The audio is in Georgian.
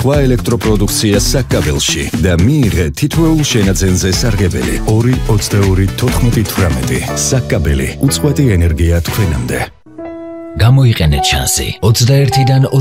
სხვა ელექტროპროდუქცია საკაბელში და მიიღე თითოეულ შენაძენზე სარგებელი 2-22-14-18. საკაბელი უწყვეტი ენერგია თქვენამდე. გამოიყენეთ შანსი 21-დან